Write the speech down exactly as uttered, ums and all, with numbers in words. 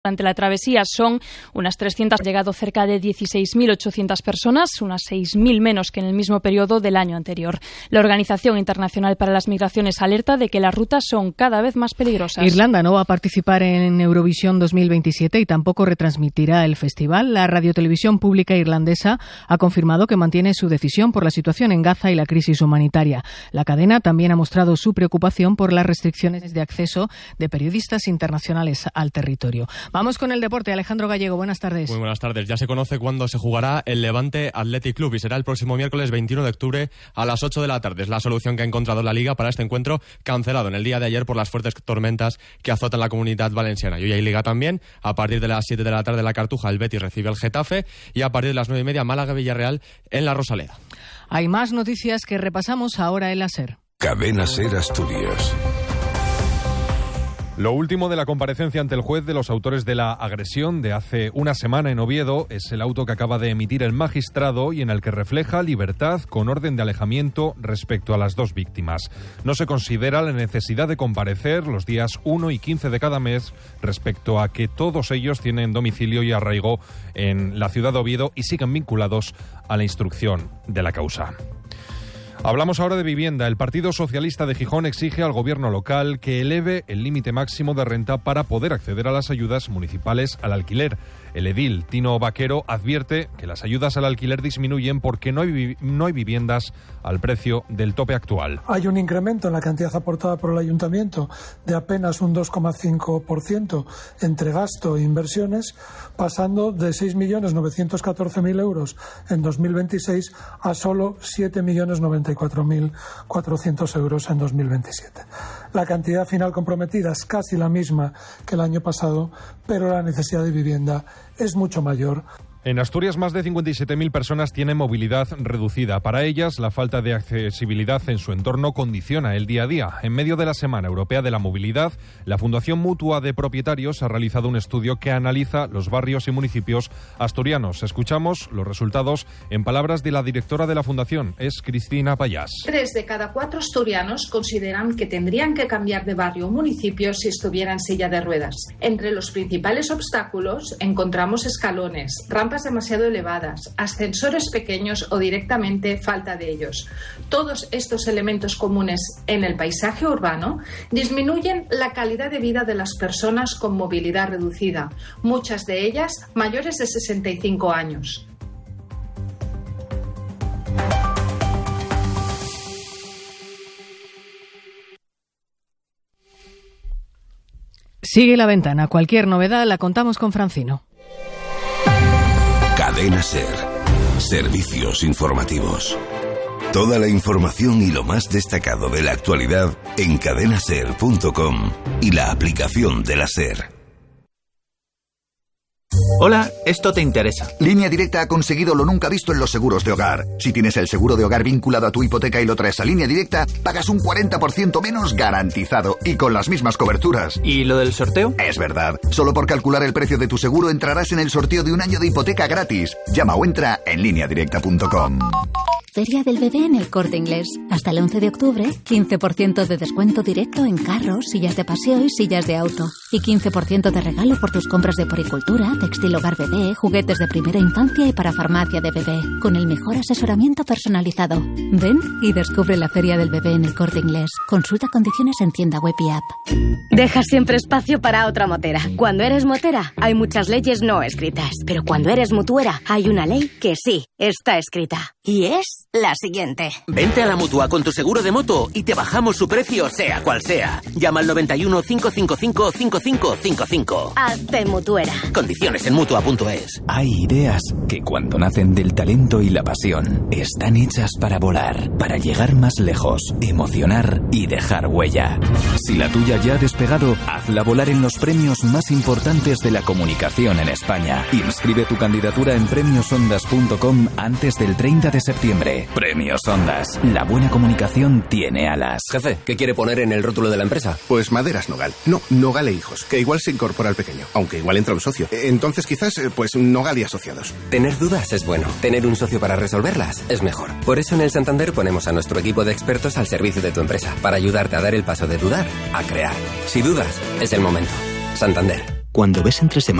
Durante la travesía son unas trescientas, han llegado cerca de dieciséis mil ochocientas personas, unas seis mil menos que en el mismo periodo del año anterior. La Organización Internacional para las Migraciones alerta de que las rutas son cada vez más peligrosas. Irlanda no va a participar en Eurovisión dos mil veintisiete y tampoco retransmitirá el festival. La radiotelevisión pública irlandesa ha confirmado que mantiene su decisión por la situación en Gaza y la crisis humanitaria. La cadena también ha mostrado su preocupación por las restricciones de acceso de periodistas internacionales al territorio. Vamos con el deporte. Alejandro Gallego, buenas tardes. Muy buenas tardes. Ya se conoce cuándo se jugará el Levante Athletic Club y será el próximo miércoles veintiuno de octubre a las ocho de la tarde. Es la solución que ha encontrado la Liga para este encuentro, cancelado en el día de ayer por las fuertes tormentas que azotan la Comunidad Valenciana. Y hoy hay Liga también. A partir de las siete de la tarde la Cartuja, el Betis recibe el Getafe y a partir de las nueve y media Málaga-Villarreal en la Rosaleda. Hay más noticias que repasamos ahora en la SER. Cadena SER Asturias. Lo último de la comparecencia ante el juez de los autores de la agresión de hace una semana en Oviedo es el auto que acaba de emitir el magistrado y en el que refleja libertad con orden de alejamiento respecto a las dos víctimas. No se considera la necesidad de comparecer los días uno y quince de cada mes respecto a que todos ellos tienen domicilio y arraigo en la ciudad de Oviedo y siguen vinculados a la instrucción de la causa. Hablamos ahora de vivienda. El Partido Socialista de Gijón exige al gobierno local que eleve el límite máximo de renta para poder acceder a las ayudas municipales al alquiler. El edil Tino Vaquero advierte que las ayudas al alquiler disminuyen porque no hay, no hay viviendas al precio del tope actual. Hay un incremento en la cantidad aportada por el ayuntamiento de apenas un dos coma cinco por ciento entre gasto e inversiones, pasando de seis millones novecientos catorce mil euros en dos mil veintiséis a solo siete millones noventa y cuatro mil cuatrocientos euros en dos mil veintisiete. La cantidad final comprometida es casi la misma que el año pasado, pero la necesidad de vivienda es mucho mayor. En Asturias, más de cincuenta y siete mil personas tienen movilidad reducida. Para ellas, la falta de accesibilidad en su entorno condiciona el día a día. En medio de la Semana Europea de la Movilidad, la Fundación Mutua de Propietarios ha realizado un estudio que analiza los barrios y municipios asturianos. Escuchamos los resultados en palabras de la directora de la Fundación, es Cristina Payás. Tres de cada cuatro asturianos consideran que tendrían que cambiar de barrio o municipio si estuvieran en silla de ruedas. Entre los principales obstáculos encontramos escalones, rampas demasiado elevadas, ascensores pequeños o directamente falta de ellos. Todos estos elementos comunes en el paisaje urbano disminuyen la calidad de vida de las personas con movilidad reducida, muchas de ellas mayores de sesenta y cinco años. Sigue la ventana. Cualquier novedad la contamos con Francino. Cadena SER. Servicios informativos. Toda la información y lo más destacado de la actualidad en cadena ser punto com y la aplicación de la SER. Hola, esto te interesa. Línea Directa ha conseguido lo nunca visto en los seguros de hogar. Si tienes el seguro de hogar vinculado a tu hipoteca y lo traes a Línea Directa, pagas un cuarenta por ciento menos garantizado y con las mismas coberturas. ¿Y lo del sorteo? Es verdad. Solo por calcular el precio de tu seguro entrarás en el sorteo de un año de hipoteca gratis. Llama o entra en línea directa punto com. Feria del Bebé en El Corte Inglés. Hasta el once de octubre, quince por ciento de descuento directo en carros, sillas de paseo y sillas de auto. Y quince por ciento de regalo por tus compras de poricultura, textil hogar bebé, juguetes de primera infancia y para farmacia de bebé. Con el mejor asesoramiento personalizado. Ven y descubre la Feria del Bebé en El Corte Inglés. Consulta condiciones en tienda web y app. Deja siempre espacio para otra motera. Cuando eres motera, hay muchas leyes no escritas. Pero cuando eres mutuera, hay una ley que sí está escrita. Y es la siguiente. Vente a la Mutua con tu seguro de moto y te bajamos su precio sea cual sea. Llama al noventa y uno, cinco cinco cinco, cinco cinco cinco cinco. Hazte mutuera. Condiciones en mutua punto es. Hay ideas que cuando nacen del talento y la pasión están hechas para volar, para llegar más lejos, emocionar y dejar huella. Si la tuya ya ha despegado, hazla volar en los premios más importantes de la comunicación en España. Inscribe tu candidatura en premios ondas punto com antes del treinta de septiembre. Premios Ondas. La buena comunicación tiene alas. Jefe, ¿qué quiere poner en el rótulo de la empresa? Pues Maderas Nogal. No, Nogal e Hijos, que igual se incorpora al pequeño, aunque igual entra un socio. Entonces quizás, pues Nogal y Asociados. Tener dudas es bueno. Tener un socio para resolverlas es mejor. Por eso en el Santander ponemos a nuestro equipo de expertos al servicio de tu empresa, para ayudarte a dar el paso de dudar a crear. Si dudas, es el momento. Santander. Cuando ves entre semanas